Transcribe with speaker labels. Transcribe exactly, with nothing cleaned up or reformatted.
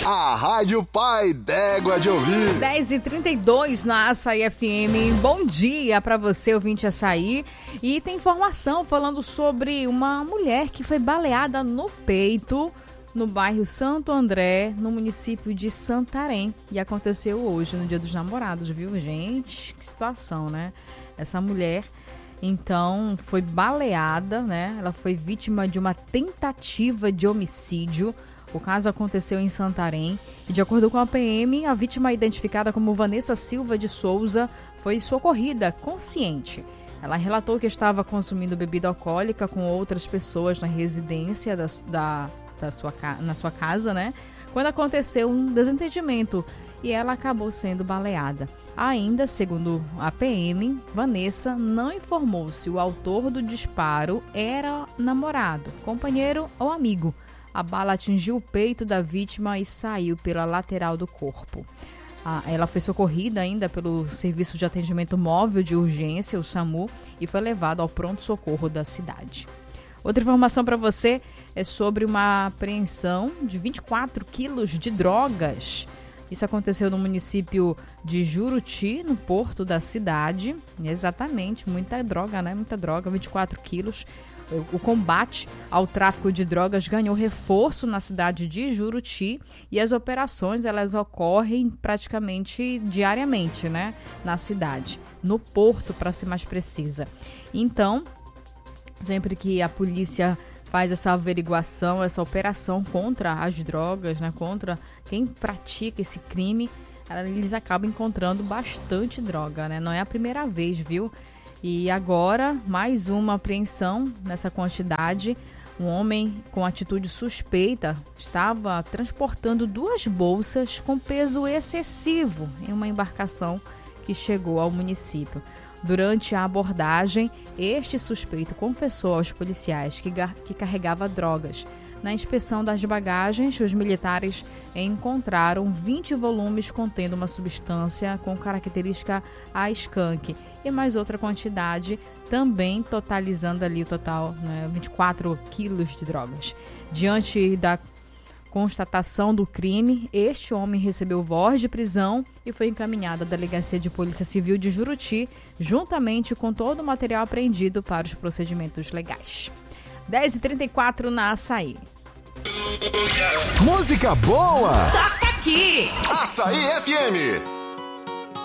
Speaker 1: A Rádio Pai d'Égua de Ouvir.
Speaker 2: dez e trinta e dois na Açaí F M. Bom dia para você, ouvinte Açaí. E tem informação falando sobre uma mulher que foi baleada no peito no bairro Santo André, no município de Santarém. E aconteceu hoje, no Dia dos Namorados, viu, gente? Que situação, né? Essa mulher, então, foi baleada, né? Ela foi vítima de uma tentativa de homicídio. O caso aconteceu em Santarém e, de acordo com a P M, a vítima, identificada como Vanessa Silva de Souza, foi socorrida consciente. Ela relatou que estava consumindo bebida alcoólica com outras pessoas na residência da, da, da sua, na sua casa, né? Quando aconteceu um desentendimento e ela acabou sendo baleada. Ainda, segundo a P M, Vanessa não informou se o autor do disparo era namorado, companheiro ou amigo. A bala atingiu o peito da vítima e saiu pela lateral do corpo. Ah, ela foi socorrida ainda pelo Serviço de Atendimento Móvel de Urgência, o SAMU, e foi levada ao pronto-socorro da cidade. Outra informação para você é sobre uma apreensão de vinte e quatro quilos de drogas. Isso aconteceu no município de Juruti, no porto da cidade. Exatamente, muita droga, né? Muita droga, vinte e quatro quilos. O combate ao tráfico de drogas ganhou reforço na cidade de Juruti e as operações elas ocorrem praticamente diariamente, né, na cidade, no porto, para ser mais precisa. Então, sempre que a polícia faz essa averiguação, essa operação contra as drogas, né, contra quem pratica esse crime, eles acabam encontrando bastante droga, né? Não é a primeira vez, viu? E agora, mais uma apreensão nessa quantidade. Um homem com atitude suspeita estava transportando duas bolsas com peso excessivo em uma embarcação que chegou ao município. Durante a abordagem, este suspeito confessou aos policiais que, que carregava drogas. Na inspeção das bagagens, os militares encontraram vinte volumes contendo uma substância com característica a skunk e mais outra quantidade, também totalizando ali o total, né, vinte e quatro quilos de drogas. Diante da constatação do crime, este homem recebeu voz de prisão e foi encaminhado à Delegacia de Polícia Civil de Juruti, juntamente com todo o material apreendido para os procedimentos legais. dez e trinta e quatro na Açaí.
Speaker 1: Música boa!
Speaker 3: Toca aqui!
Speaker 1: Açaí F M.